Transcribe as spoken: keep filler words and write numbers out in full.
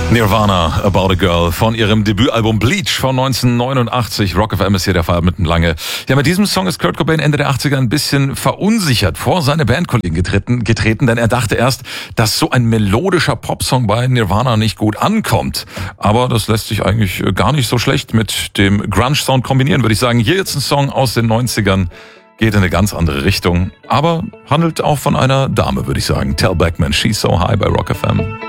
Nirvana, About a Girl von ihrem Debütalbum Bleach von neunzehnhundertneunundachtzig. Rock F M ist hier der Fall mit einem lange. Ja, mit diesem Song ist Kurt Cobain Ende der achtziger ein bisschen verunsichert vor seine Bandkollegen getreten, getreten, denn er dachte erst, dass so ein melodischer Popsong bei Nirvana nicht gut ankommt. Aber das lässt sich eigentlich gar nicht so schlecht mit dem Grunge-Sound kombinieren, würde ich sagen. Hier jetzt ein Song aus den neunzigern. Geht in eine ganz andere Richtung, aber handelt auch von einer Dame, würde ich sagen. Tell Beckman, She's So High bei Rock F M.